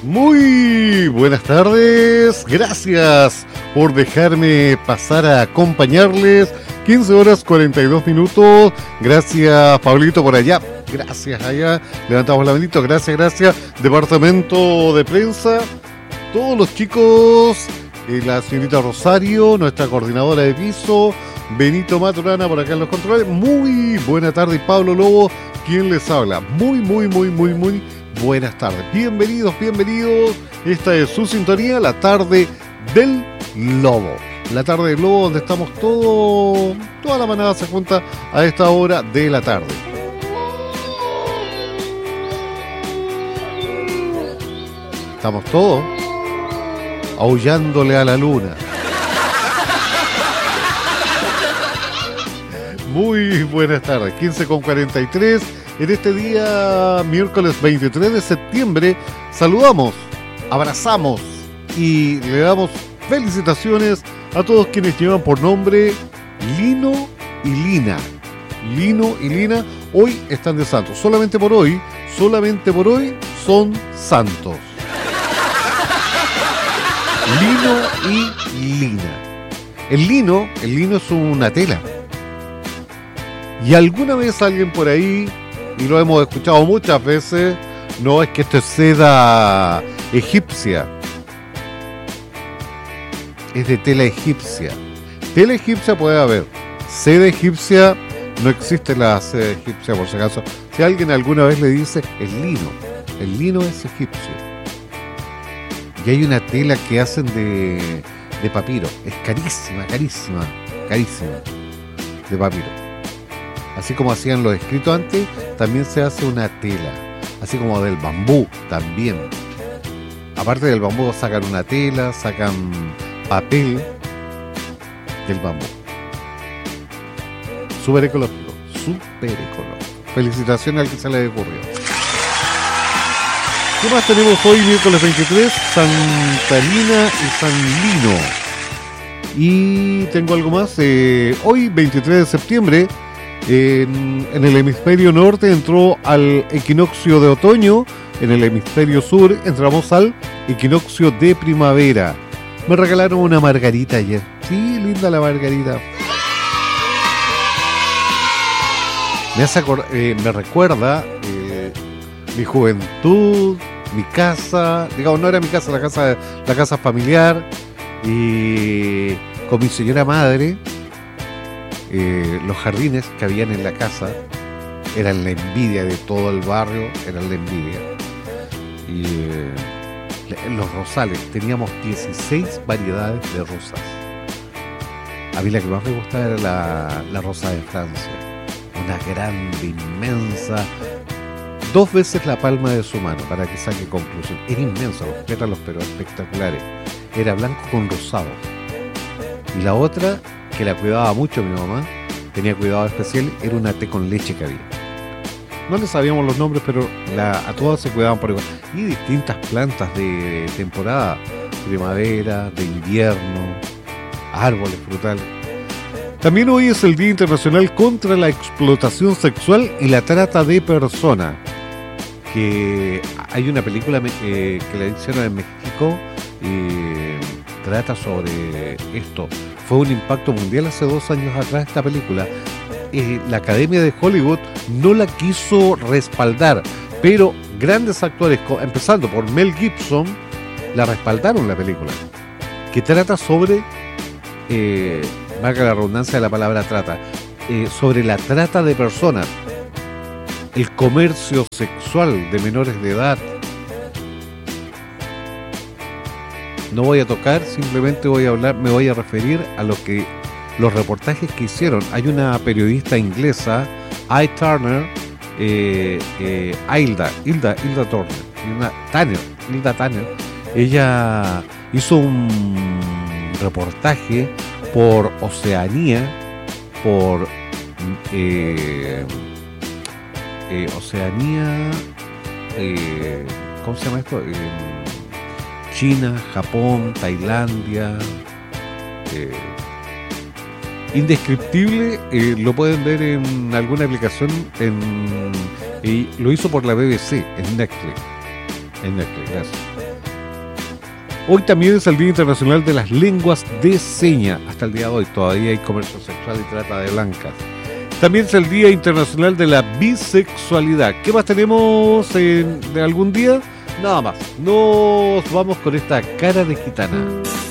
Muy buenas tardes, gracias por dejarme pasar a acompañarles. 15 horas 42 minutos, gracias Pablito por allá, gracias allá, levantamos la manito, gracias, departamento de prensa, todos los chicos, la señorita Rosario, nuestra coordinadora de piso, Benito Maturana por acá en los controles. Muy buena tarde, Pablo Lobo, quien les habla. Muy buenas tardes. Bienvenidos. Esta es su sintonía, la tarde del Lobo. La tarde del Lobo, donde estamos toda la manada se junta a esta hora de la tarde. Estamos todos aullándole a la luna. Muy buenas tardes, 15:43. En este día, miércoles 23 de septiembre, saludamos, abrazamos y le damos felicitaciones a todos quienes llevan por nombre Lino y Lina. Lino y Lina hoy están de santos. Solamente por hoy son santos. Lino y Lina. El lino es una tela. Y alguna vez alguien por ahí, y lo hemos escuchado muchas veces, no es que esto es seda egipcia. Es de tela egipcia. Tela egipcia puede haber. Seda egipcia, no existe la seda egipcia por si acaso. Si alguien alguna vez le dice, es lino. El lino es egipcio. Y hay una tela que hacen de papiro. Es carísima. De papiro. Así como hacían los escritos antes, también se hace una tela. Así como del bambú también. Aparte del bambú sacan una tela, sacan papel del bambú. Súper ecológico. Felicitaciones al que se le ocurrió. ¿Qué más tenemos hoy, miércoles 23? Santa Lina y San Lino. Y tengo algo más. Hoy, 23 de septiembre, en el hemisferio norte entró al equinoccio de otoño. En el hemisferio sur entramos al equinoccio de primavera. Me regalaron una margarita ayer. Sí, linda la margarita. Me recuerda mi juventud, mi casa. Digamos, no era mi casa, la casa familiar. Y con mi señora madre, los jardines que habían en la casa eran la envidia de todo el barrio, eran la envidia. Y en los rosales teníamos 16 variedades de rosas. A mí la que más me gustaba era la rosa de Francia, una grande, inmensa, 2 veces la palma de su mano, para que saque conclusión. Era inmensa, los pétalos pero espectaculares. Era blanco con rosado. Y la otra, que la cuidaba mucho mi mamá, tenía cuidado especial, era una té con leche que había. No le sabíamos los nombres, pero a todas se cuidaban por igual. Y distintas plantas de temporada, primavera, de invierno, árboles frutales. También hoy es el Día Internacional contra la Explotación Sexual y la Trata de Personas. Que hay una película que la hicieron en México y trata sobre esto. Fue un impacto mundial hace 2 años atrás esta película. La Academia de Hollywood no la quiso respaldar, pero grandes actores, empezando por Mel Gibson, la respaldaron la película, que trata sobre, valga la redundancia de la palabra trata, sobre la trata de personas, el comercio sexual de menores de edad. No voy a tocar, simplemente me voy a referir a los reportajes que hicieron. Hay una periodista inglesa, Hilda Tanner. Ella hizo un reportaje por Oceanía, ¿cómo se llama esto? China, Japón, Tailandia, indescriptible. Lo pueden ver en alguna aplicación, y lo hizo por la BBC en Netflix, gracias. Hoy también es el Día Internacional de las Lenguas de Señas. Hasta el día de hoy todavía hay comercio sexual y trata de blancas. También es el Día Internacional de la Bisexualidad. ¿Qué más tenemos de algún día? Nada más. Nos vamos con esta cara de gitana.